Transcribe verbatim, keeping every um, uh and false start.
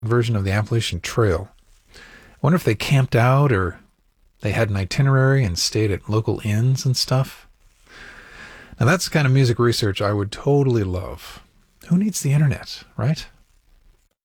version of the Appalachian Trail. I wonder if they camped out or they had an itinerary and stayed at local inns and stuff. Now that's the kind of music research I would totally love. Who needs the internet, right?